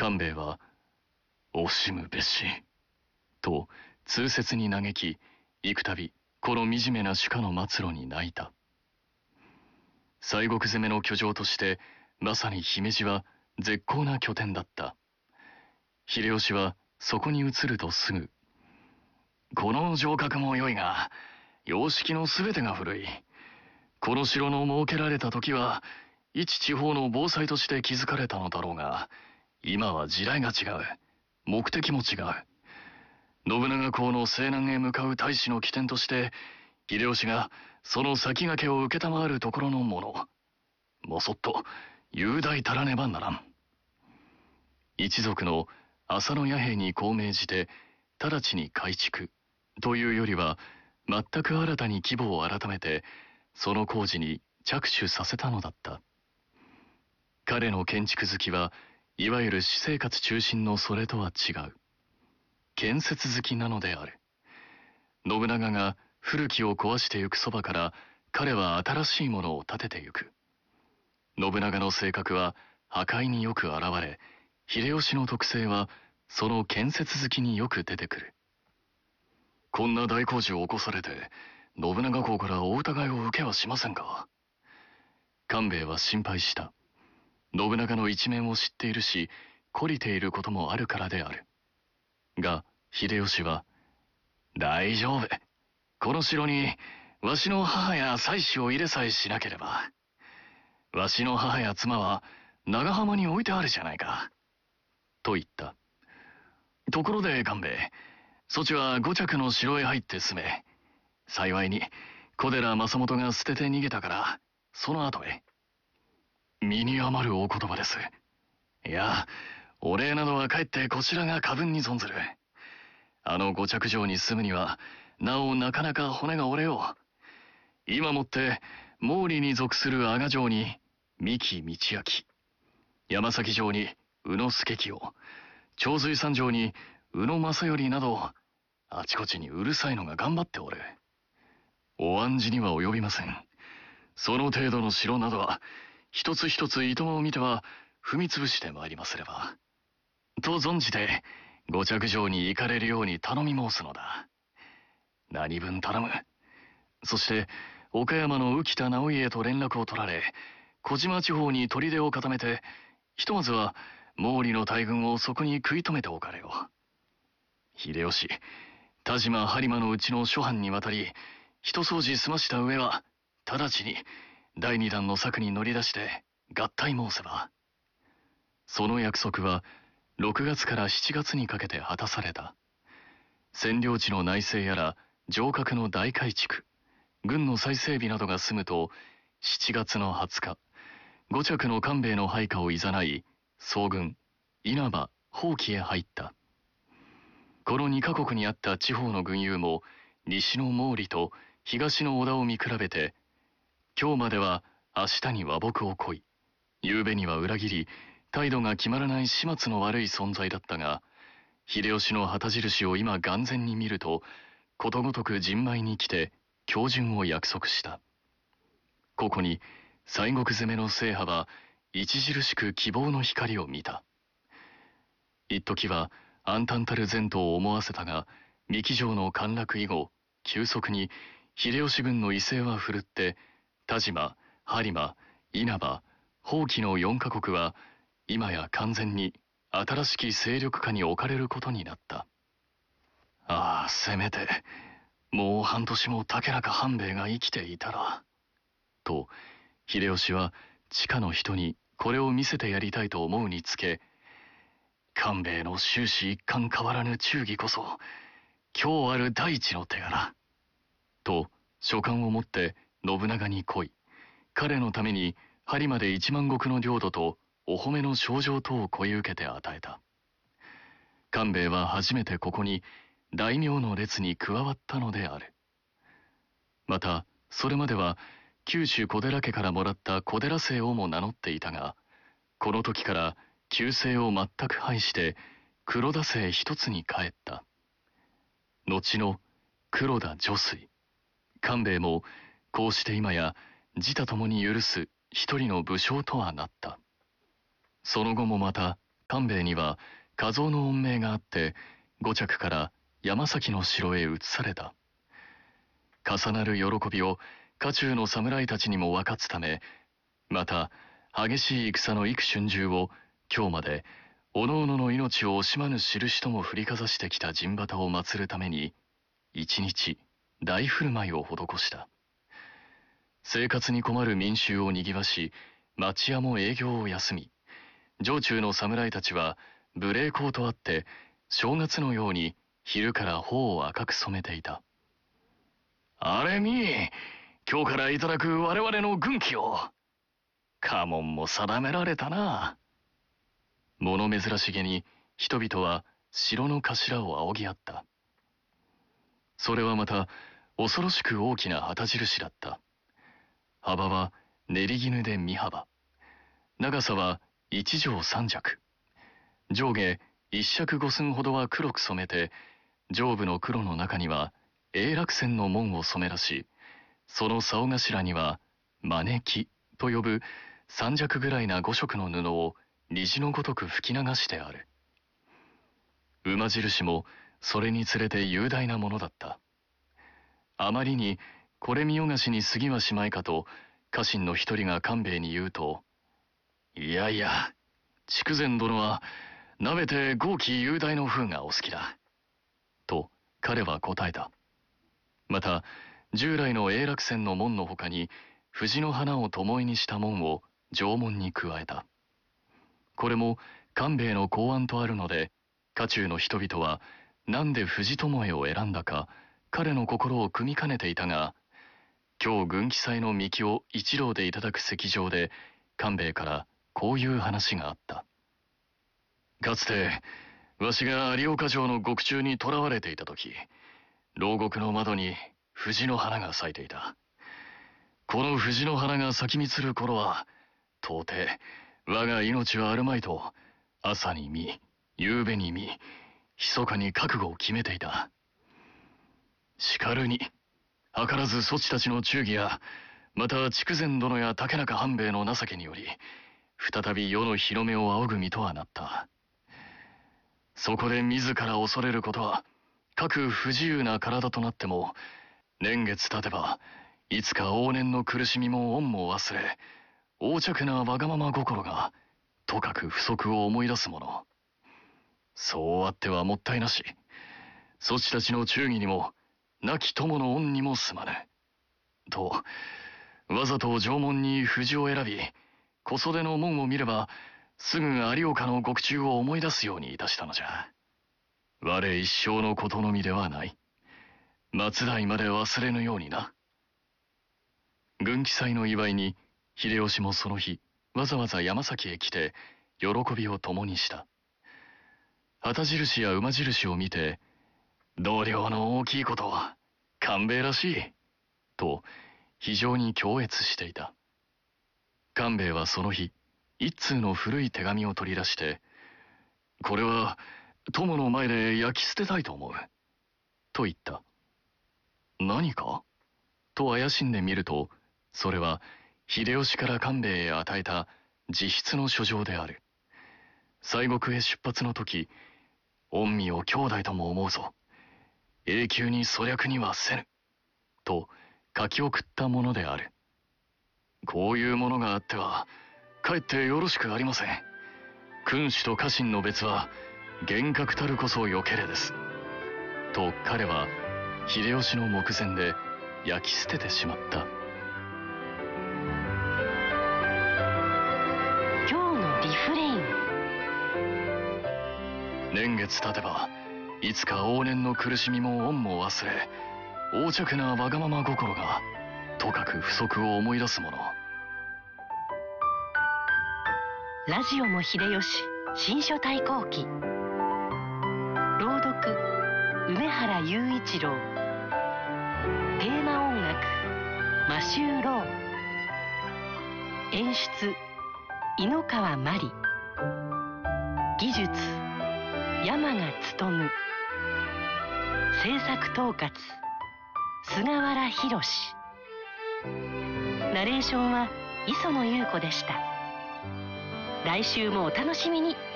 官兵衛は惜しむべしと痛切に嘆き、幾度この惨めな主家の末路に泣いた。西国攻めの居城としてまさに姫路は絶好な拠点だった。秀吉はそこに移るとすぐ、この城郭も良いが様式のすべてが古い。この城の設けられた時は一地方の防災として築かれたのだろうが、今は時代が違う。目的も違う。信長公の西南へ向かう大使の起点として秀吉がその先駆けを承るところのもの、もそっと雄大たらねばならん。一族の浅野弥平にこう命じて直ちに改築というよりは、全く新たに規模を改めてその工事に着手させたのだった。彼の建築好きはいわゆる私生活中心のそれとは違う建設好きなのである。信長が古きを壊してゆくそばから彼は新しいものを建ててゆく。信長の性格は破壊によく現れ、秀吉の特性はその建設好きによく出てくる。こんな大工事を起こされて信長公からお疑いを受けはしませんか。官兵衛は心配した。信長の一面を知っているし懲りていることもあるからである。が秀吉は、大丈夫。この城にわしの母や妻子を入れさえしなければ、わしの母や妻は長浜に置いてあるじゃないか。と言った。ところで官兵衛、そちは五着の城へ入って住め。幸いに小寺正元が捨てて逃げたからその後へ。身に余るお言葉です。いや、お礼などはかえってこちらが過分に存ずる。あの五着城に住むにはなおなかなか骨が折れよう。今もって毛利に属する阿賀城に三木道明、山崎城に宇野助清、長水三城に宇野正頼など、あちこちにうるさいのが頑張っておる。お案じには及びません。その程度の城などは一つ一つ糸間を見ては踏みつぶしてまいりますれば。と存じて五着城に行かれるように頼み申すのだ。何分頼む。そして岡山の浮田直家と連絡を取られ、小島地方に砦を固めて、ひとまずは毛利の大軍をそこに食い止めておかれよ。秀吉、田島播磨のうちの諸藩に渡り一掃除済ました上は直ちに第二弾の策に乗り出して合体申せば。その約束は6月から7月にかけて果たされた。占領地の内政やら城郭の大改築、軍の再整備などが済むと、7月の20日、五着の官兵衛の配下をいざない総軍稲葉宝亀へ入った。この2カ国にあった地方の軍友も西の毛利と東の織田を見比べて、今日までは明日に和睦をこい、夕べには裏切り態度が決まらない始末の悪い存在だったが、秀吉の旗印を今眼前に見るとことごとく陣前に来て恭順を約束した。ここに西国攻めの制覇は著しく希望の光を見た。一時は暗淡たる前途を思わせたが、三木城の陥落以後急速に秀吉軍の威勢は振るって、田島、播磨、稲葉、宝亀の4カ国は今や完全に新しき勢力下に置かれることになった。ああ、せめてもう半年も竹中半兵衛が生きていたらと、秀吉は地下の人にこれを見せてやりたいと思うにつけ、官兵衛の終始一貫変わらぬ忠義こそ今日ある第一の手柄と書簡を持って信長に来い、彼のために播磨で1万石の領土とお褒めの賞状等を請い受けて与えた。官兵衛は初めてここに大名の列に加わったのである。またそれまでは九州小寺家からもらった小寺姓をも名乗っていたが、この時から旧姓を全く廃して黒田姓一つに帰った。後の黒田如水。官兵衛もこうして今や自他ともに許す一人の武将とはなった。その後もまた官兵衛には加増の恩命があって5着から山崎の城へ移された。重なる喜びを家中の侍たちにも分かつため、また激しい戦の幾春秋を今日までおのおのの命を惜しまぬ印とも振りかざしてきた陣旗を祀るために一日大振る舞いを施した。生活に困る民衆をにぎわし、町屋も営業を休み、城中の侍たちは無礼講とあって正月のように昼から頬を赤く染めていた。あれみ、今日からいただく我々の軍旗を。家紋も定められたな。物珍しげに人々は城の頭を仰ぎ合った。それはまた恐ろしく大きな旗印だった。幅は練り絹で身幅、長さは一丈三尺、上下一尺五寸ほどは黒く染めて、上部の黒の中には永楽線の紋を染めらし、その竿頭には招きと呼ぶ三尺ぐらいな五色の布を虹のごとく吹き流してある。馬印もそれにつれて雄大なものだった。あまりにこれ見よがしに過ぎはしまいかと家臣の一人が官兵衛に言うと、いやいや、筑前殿はなべて豪気雄大の風がお好きだ。と彼は答えた。また従来の永楽線の紋のほかに藤の花を巴にした紋を城門に加えた。これも官兵衛の考案とあるので、家中の人々は何で藤巴を選んだか彼の心を汲みかねていたが、今日軍記祭のみきを一両でいただく席上で官兵衛からこういう話があった。かつてわしが有岡城の獄中に囚われていた時、牢獄の窓に藤の花が咲いていた。この藤の花が咲き満つる頃は、到底我が命はあるまいと朝に見、夕べに見、密かに覚悟を決めていた。しかるに図らずそちたちの忠義や、また筑前殿や竹中半兵衛の情けにより、再び世の広めを仰ぐ身とはなった。そこで自ら恐れることは、各不自由な体となっても、年月経てばいつか往年の苦しみも恩も忘れ、横着なわがまま心がとかく不足を思い出すもの。そうあってはもったいなし、そちたちの忠義にも亡き友の恩にもすまぬ。とわざと城門に藤を選び、小袖の門を見ればすぐ有岡の獄中を思い出すようにいたしたのじゃ。我一生のことのみではない。末代まで忘れぬようにな。軍記祭の祝いに秀吉もその日わざわざ山崎へ来て喜びを共にした。旗印や馬印を見て、度量の大きいことは官兵衛らしいと非常に恐悦していた。官兵衛はその日一通の古い手紙を取り出して、これは友の前で焼き捨てたいと思うと言った。何かと怪しんでみると、それは秀吉から官兵衛へ与えた自筆の書状である。西国へ出発の時、御身を兄弟とも思うぞ、永久に粗略にはせぬと書き送ったものである。こういうものがあってはかえってよろしくありません。君主と家臣の別は厳格たるこそよけれです。と彼は秀吉の目前で焼き捨ててしまった。 今日のリフレイン。 年月経てばいつか往年の苦しみも恩も忘れ、横着なわがまま心がとかく不足を思い出すもの。 ラジオも秀吉新書対抗記。朗読梅原雄一郎。テーマ音楽マシュー・ロー。演出井ノ川真理。技術山賀努。制作統括菅原弘。ナレーションは磯野優子でした。来週もお楽しみに。